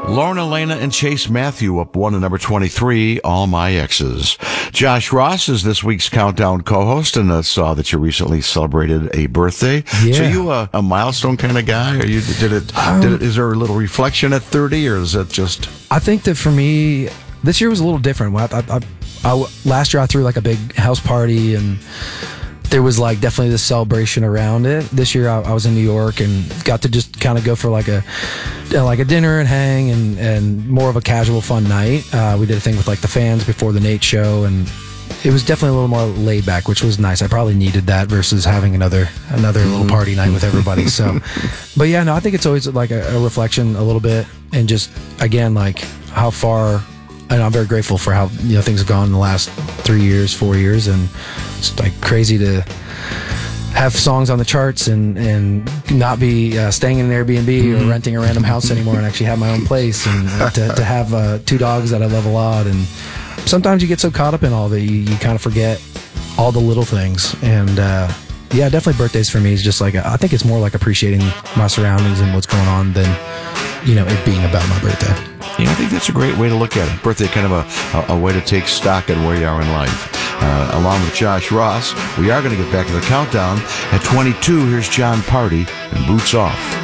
Lorna Lena and Chase Matthew up one to number 23, All My Exes. Josh Ross is this week's Countdown co-host, and I saw that you recently celebrated a birthday. Yeah. So you a milestone kind of guy? Or is there a little reflection at 30, or is it just... I think that for me, this year was a little different. Last year I threw like a big house party, and there was like definitely this celebration around it. This year I was in New York and got to just kind of go for like a dinner and hang and more of a casual fun night. We did a thing with like the fans before the Nate show, and it was definitely a little more laid back, which was nice. I probably needed that versus having another little party night with everybody. So, but yeah, no, I think it's always like a reflection a little bit, and just again like how far. And I'm very grateful for how things have gone in the last 3 years, 4 years, and it's like crazy to have songs on the charts and not be staying in an Airbnb or renting a random house anymore, and actually have my own place, and to have 2 dogs that I love a lot. And sometimes you get so caught up in all that you kind of forget all the little things. And yeah, definitely birthdays for me is just like I think it's more like appreciating my surroundings and what's going on than it being about my birthday. Yeah, I think that's a great way to look at it. Birthday, kind of a way to take stock at where you are in life. Along with Josh Ross, we are going to get back to the countdown. At 22, here's John Party and Boots Off.